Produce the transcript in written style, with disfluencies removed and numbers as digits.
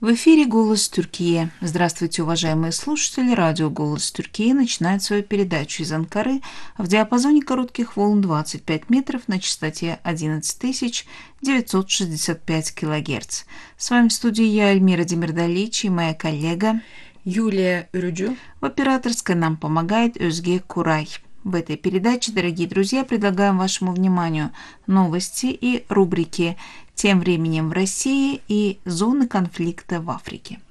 В эфире «Голос Türkiye». Здравствуйте, уважаемые слушатели. Радио «Голос Türkiye» начинает свою передачу из Анкары в диапазоне коротких волн 25 метров на частоте 11965 килогерц. С вами в студии я, Эльмира Демирдалич, и моя коллега Юлия Рюдю. В операторской нам помогает Özge Курай. В этой передаче, дорогие друзья, предлагаем вашему вниманию новости и рубрики «Тем временем в России» и «Зоны конфликта в Африке».